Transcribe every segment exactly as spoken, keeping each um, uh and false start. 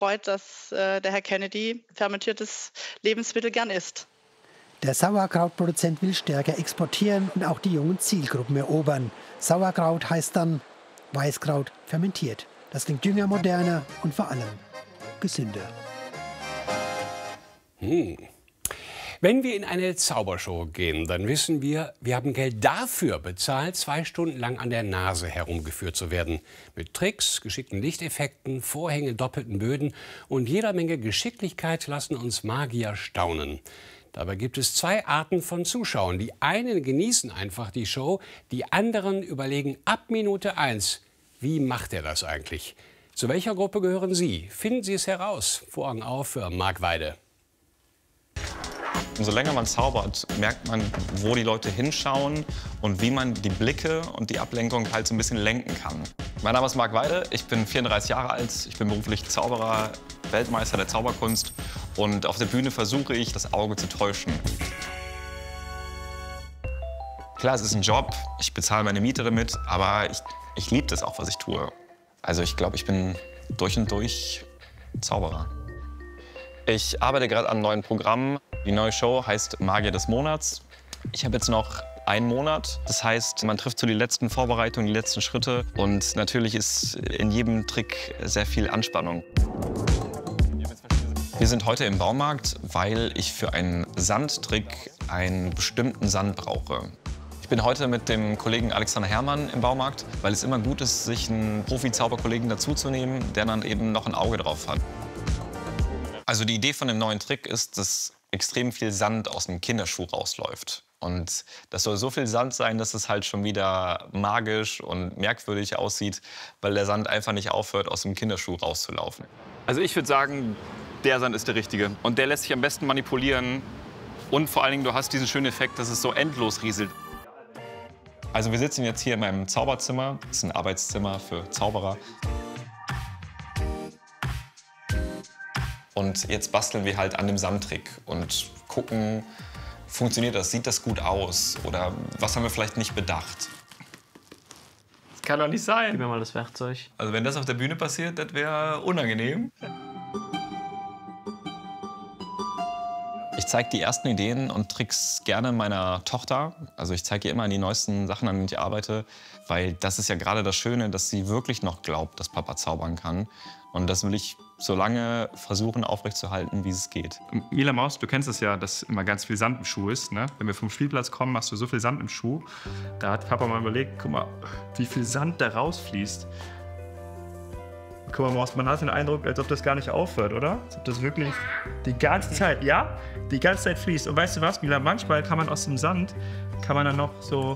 freut, dass äh, der Herr Kennedy fermentiertes Lebensmittel gern isst. Der Sauerkrautproduzent will stärker exportieren und auch die jungen Zielgruppen erobern. Sauerkraut heißt dann Weißkraut fermentiert. Das klingt jünger, moderner und vor allem gesünder. Hm. Wenn wir in eine Zaubershow gehen, dann wissen wir, wir haben Geld dafür bezahlt, zwei Stunden lang an der Nase herumgeführt zu werden. Mit Tricks, geschickten Lichteffekten, Vorhängen, doppelten Böden und jeder Menge Geschicklichkeit lassen uns Magier staunen. Dabei gibt es zwei Arten von Zuschauern. Die einen genießen einfach die Show, die anderen überlegen ab Minute eins, wie macht er das eigentlich? Zu welcher Gruppe gehören Sie? Finden Sie es heraus. Vorhang auf für Marc Weide. Umso länger man zaubert, merkt man, wo die Leute hinschauen und wie man die Blicke und die Ablenkung halt so ein bisschen lenken kann. Mein Name ist Marc Weide, ich bin vierunddreißig Jahre alt, ich bin beruflich Zauberer, Weltmeister der Zauberkunst und auf der Bühne versuche ich, das Auge zu täuschen. Klar, es ist ein Job, ich bezahle meine Miete damit, aber ich, ich liebe das auch, was ich tue. Also ich glaube, ich bin durch und durch Zauberer. Ich arbeite gerade an einem neuen Programm. Die neue Show heißt Magier des Monats. Ich habe jetzt noch einen Monat. Das heißt, man trifft so die letzten Vorbereitungen, die letzten Schritte. Und natürlich ist in jedem Trick sehr viel Anspannung. Wir sind heute im Baumarkt, weil ich für einen Sandtrick einen bestimmten Sand brauche. Ich bin heute mit dem Kollegen Alexander Herrmann im Baumarkt, weil es immer gut ist, sich einen Profi-Zauberkollegen dazuzunehmen, der dann eben noch ein Auge drauf hat. Also die Idee von dem neuen Trick ist, dass extrem viel Sand aus dem Kinderschuh rausläuft. Und das soll so viel Sand sein, dass es halt schon wieder magisch und merkwürdig aussieht, weil der Sand einfach nicht aufhört, aus dem Kinderschuh rauszulaufen. Also ich würde sagen, der Sand ist der richtige. Und der lässt sich am besten manipulieren. Und vor allen Dingen, du hast diesen schönen Effekt, dass es so endlos rieselt. Also wir sitzen jetzt hier in meinem Zauberzimmer. Das ist ein Arbeitszimmer für Zauberer. Und jetzt basteln wir halt an dem Sandtrick und gucken, funktioniert das, sieht das gut aus oder was haben wir vielleicht nicht bedacht. Das kann doch nicht sein. Gib mir mal das Werkzeug. Also wenn das auf der Bühne passiert, das wäre unangenehm. Ich zeige die ersten Ideen und Tricks gerne meiner Tochter. Also ich zeige ihr immer die neuesten Sachen, an denen ich arbeite, weil das ist ja gerade das Schöne, dass sie wirklich noch glaubt, dass Papa zaubern kann. Und das will ich so lange versuchen aufrechtzuerhalten, wie es geht. Mila Maus, du kennst es ja, dass immer ganz viel Sand im Schuh ist. Ne? Wenn wir vom Spielplatz kommen, hast du so viel Sand im Schuh. Da hat Papa mal überlegt, guck mal, wie viel Sand da rausfließt. Guck mal, Maus, man hat den Eindruck, als ob das gar nicht aufhört, oder? Als ob das wirklich die ganze Zeit, ja, die ganze Zeit fließt. Und weißt du was, Mila, manchmal kann man aus dem Sand, kann man dann noch so...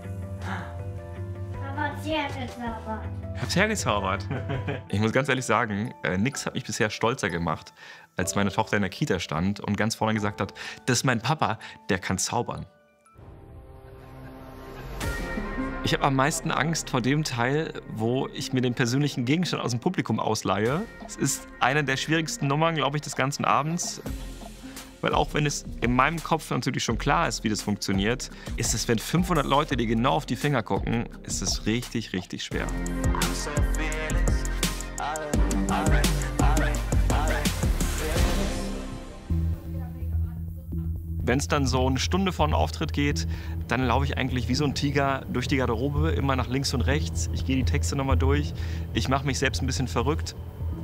Aber hergezaubert. Ich hab's hergezaubert. Ich muss ganz ehrlich sagen, äh, nix hat mich bisher stolzer gemacht, als meine Tochter in der Kita stand und ganz vorne gesagt hat, das ist mein Papa, der kann zaubern. Ich habe am meisten Angst vor dem Teil, wo ich mir den persönlichen Gegenstand aus dem Publikum ausleihe. Es ist eine der schwierigsten Nummern, glaube ich, des ganzen Abends. Weil auch wenn es in meinem Kopf natürlich schon klar ist, wie das funktioniert, ist es, wenn fünfhundert Leute dir genau auf die Finger gucken, ist es richtig, richtig schwer. Wenn es dann so eine Stunde vor den Auftritt geht, dann laufe ich eigentlich wie so ein Tiger durch die Garderobe, immer nach links und rechts. Ich gehe die Texte nochmal durch. Ich mache mich selbst ein bisschen verrückt.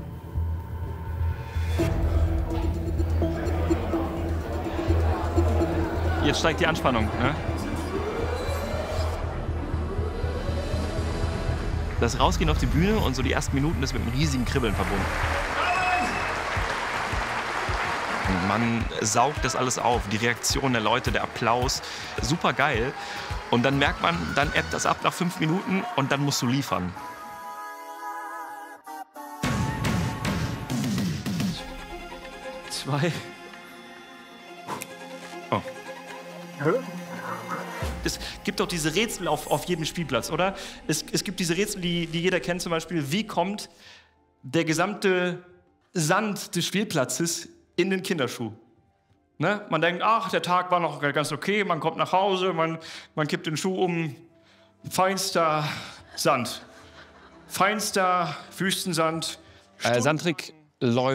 Jetzt steigt die Anspannung. Ne? Das Rausgehen auf die Bühne und so die ersten Minuten ist mit einem riesigen Kribbeln verbunden. Man saugt das alles auf, die Reaktion der Leute, der Applaus, super geil. Und dann merkt man, dann ebbt das ab nach fünf Minuten und dann musst du liefern. Zwei. Oh. Es gibt doch diese Rätsel auf, auf jedem Spielplatz, oder? Es, es gibt diese Rätsel, die, die jeder kennt, zum Beispiel, wie kommt der gesamte Sand des Spielplatzes in den Kinderschuh? Ne? Man denkt, ach, der Tag war noch ganz okay, man kommt nach Hause, man, man kippt den Schuh um, feinster Sand, feinster Wüstensand. Äh, Sandtrick läuft